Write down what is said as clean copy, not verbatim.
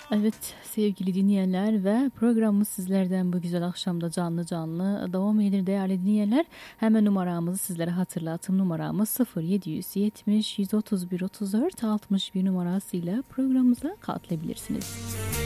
Evet sevgili dinleyenler ve programımız sizlerden bu güzel akşamda canlı devam edir değerli dinleyenler. Hemen numaramızı sizlere hatırlatım, numaramız 0770 131 34 61 numarasıyla programımıza katılabilirsiniz.